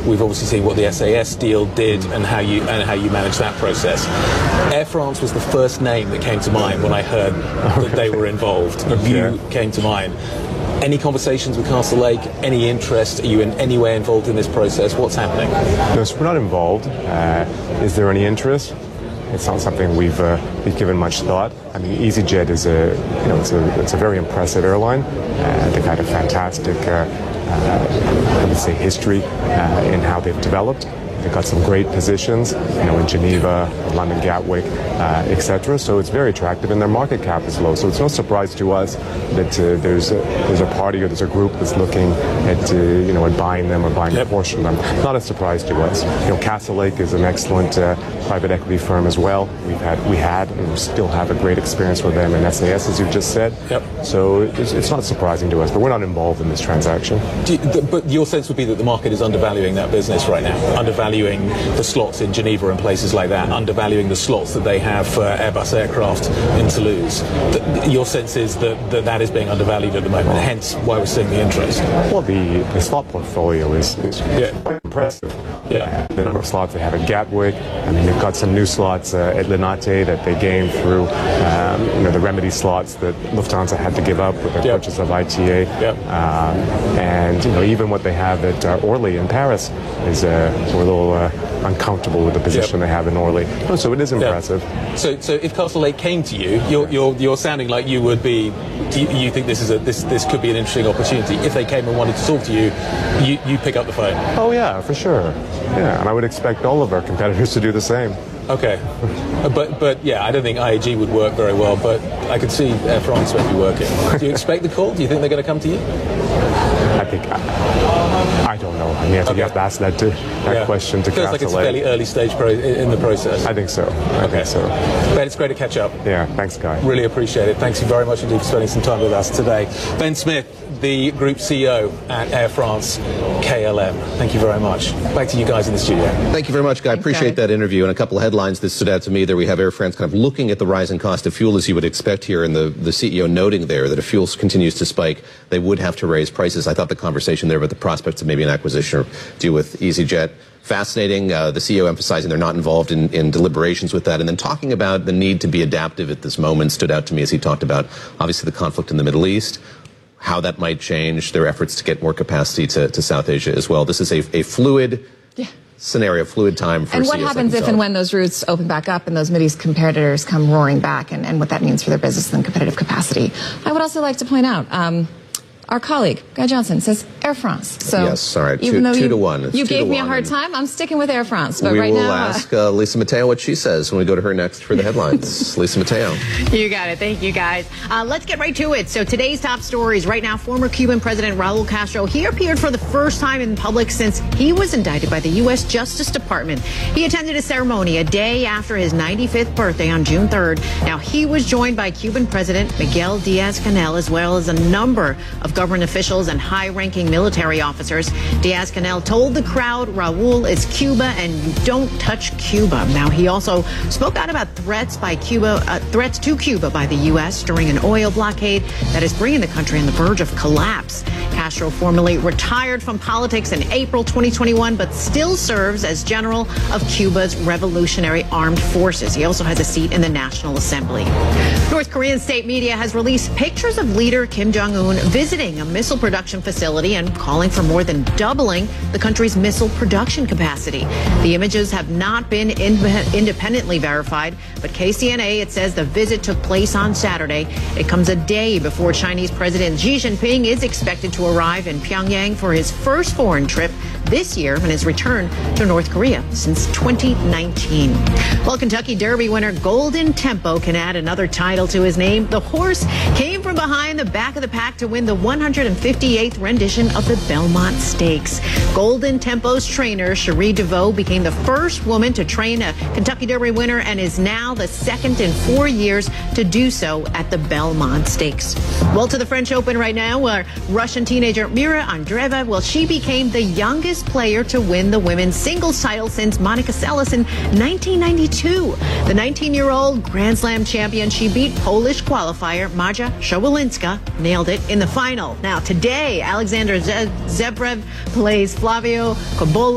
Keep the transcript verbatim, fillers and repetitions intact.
we've obviously seen what the S A S deal did and how you and how you managed that process. Air France was the first name that came to mind when I heard that they were involved. Okay. You came to mind. Any conversations with Castlelake? Any interest? Are you in any way involved in this process? What's happening? No, so we're not involved. Uh, is there any interest? It's not something we've uh, we've given much thought. I mean, EasyJet is a you know it's a it's a very impressive airline. Uh, they've had a fantastic uh, uh, I would say history uh, in how they've developed. They've got some great positions, you know, in Geneva, London Gatwick, uh, et cetera. So it's very attractive, and their market cap is low. So it's no surprise to us that uh, there's a, there's a party or there's a group that's looking at uh, you know at buying them or buying Yep. a portion of them. Not a surprise to us. You know, Castlelake is an excellent uh, private equity firm as well. We've had we had and we still have a great experience with them in S A S, as you just said. Yep. So it's, it's not surprising to us, but we're not involved in this transaction. Do you, th- but your sense would be that the market is undervaluing that business right now, undervaluing the slots in Geneva and places like that, undervaluing the slots that they have for Airbus aircraft in Toulouse. Th- your sense is that, that that is being undervalued at the moment, hence why we're seeing the interest. Well, the, the slot portfolio is, is Yeah. quite impressive. Yeah. Uh, the number of slots they have at Gatwick. I mean, they've got some new slots uh, at Linate that they gained through, um, you know, the remedy slots that Lufthansa had to give up with their Yep. purchase of I T A. Yep. Um, and, you know, even what they have at uh, Orly in Paris is uh, we're a little uh, uncomfortable with the position Yep. they have in Orly. No, so it is impressive. Yeah. So, so if Castlelake came to you, you're, you're, you're sounding like you would be. Do you, you think this is a this this could be an interesting opportunity? If they came and wanted to talk to you, you you pick up the phone. Oh, yeah, for sure. Yeah, and I would expect all of our competitors to do the same. Okay, Uh, but but yeah, I don't think I A G would work very well, but I could see Air France maybe working. Do you expect the call? Do you think they're going to come to you? I think I, I don't know. I mean, I think Okay. you have to ask that to that Yeah. question to Feels like it's a Castlelake. fairly early stage pro- in the process. I think so. I Okay, think so. Ben, it's great to catch up. Yeah, thanks, Guy. Really appreciate it. Thanks you very much indeed for spending some time with us today. Ben Smith, the Group C E O at Air France K L M. Thank you very much. Back to you guys in the studio. Thank you very much, Guy. I appreciate Guy. that interview. And a couple of headlines that stood out to me there. We have Air France kind of looking at the rising cost of fuel, as you would expect here, and the, the C E O noting there that if fuel continues to spike, they would have to raise prices. I thought the conversation there about the prospects of maybe an acquisition or deal with EasyJet, fascinating. Uh, the C E O emphasizing they're not involved in, in deliberations with that, and then talking about the need to be adaptive at this moment stood out to me as he talked about, obviously, the conflict in the Middle East, how that might change their efforts to get more capacity to, to South Asia as well. This is a, a fluid Yeah. scenario, fluid time for And what C E Os like happens if himself. and when those routes open back up and those Mideast competitors come roaring back, and, and what that means for their business and competitive capacity? I would also like to point out, um, our colleague, Guy Johnson, says Air France. So Yes, all right, even two- though two you, to one. It's you two gave to me a one, hard and time, I'm sticking with Air France. But we right will now, uh, ask uh, Lisa Mateo what she says when we go to her next for the headlines. Lisa Mateo. You got it. Thank you, guys. Uh, let's get right to it. So today's top stories. Right now, former Cuban President Raul Castro, he appeared for the first time in public since he was indicted by the U S Justice Department. He attended a ceremony a day after his ninety-fifth birthday on June third. Now, he was joined by Cuban President Miguel Diaz-Canel, as well as a number of government officials and high-ranking military officers. Diaz-Canel told the crowd Raul is Cuba and you don't touch Cuba. Now, he also spoke out about threats by Cuba, uh, threats to Cuba by the U S during an oil blockade that is bringing the country on the verge of collapse. Castro formally retired from politics in April twenty twenty-one, but still serves as general of Cuba's Revolutionary Armed Forces. He also has a seat in the National Assembly. North Korean state media has released pictures of leader Kim Jong-un visiting a missile production facility and calling for more than doubling the country's missile production capacity. The images have not been in- independently verified, but K C N A, it says the visit took place on Saturday. It comes a day before Chinese President Xi Jinping is expected to arrive in Pyongyang for his first foreign trip this year and his return to North Korea since twenty nineteen. Well, Kentucky Derby winner Golden Tempo can add another title to his name. The horse came from behind the back of the pack to win the one hundred fifty-eighth rendition of the Belmont Stakes. Golden Tempo's trainer, Cherie DeVoe, became the first woman to train a Kentucky Derby winner and is now the second in four years to do so at the Belmont Stakes. Well, to the French Open right now, where Russian teenager Mira Andreeva, well, she became the youngest player to win the women's singles title since Monica Seles in nineteen ninety-two. The nineteen-year-old Grand Slam champion, she beat Polish qualifier Marta Shawalinska, nailed it in the final. Now, today, Alexander Zverev plays Flavio Cobolli